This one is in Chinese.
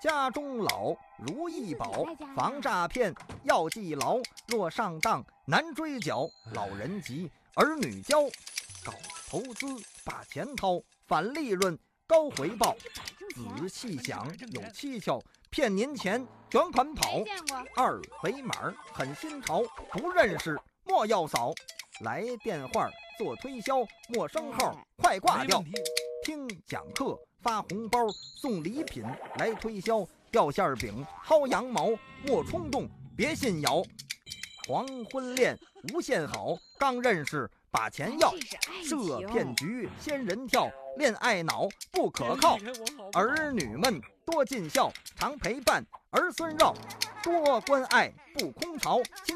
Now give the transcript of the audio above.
家中老，如意宝，防诈骗要记牢。若上当难追缴，老人急，儿女教。搞投资把钱掏，返利润高回报。仔细想有蹊跷，骗您钱卷款跑。二维码很新潮，不认识莫要扫。来电话做推销，陌生号快挂掉。听讲课发红包，送礼品来推销。掉馅饼薅羊毛，莫冲动别信谣。黄昏恋无限好，刚认识把钱要。设骗局仙人跳，恋爱脑不可靠。儿女们多尽孝，常陪伴儿孙绕。多关爱不空巢。